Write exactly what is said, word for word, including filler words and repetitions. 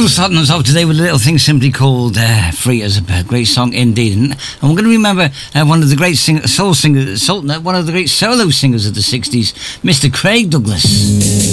We'll start us off today with a little thing simply called uh, Free as a Bird. Great song indeed. And we're going to remember uh, one of the great sing- soul singers, soul, no, one of the great solo singers of the sixties, Mister Craig Douglas.